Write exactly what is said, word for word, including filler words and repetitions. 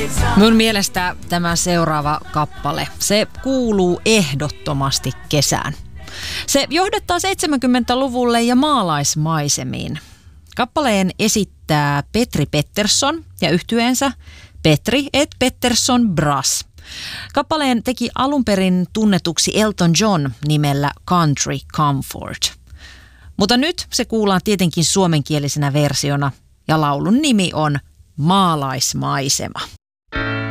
Mun mielestä tämä seuraava kappale, se kuuluu ehdottomasti kesään. Se johdattaa seitsemänkymmentäluvulle ja maalaismaisemiin. Kappaleen esittää Petri Pettersson ja yhtyeensä Petri et Pettersson Brass. Kappaleen teki alun perin tunnetuksi Elton John nimellä Country Comfort. Mutta nyt se kuullaan tietenkin suomenkielisenä versiona ja laulun nimi on Maalaismaisema.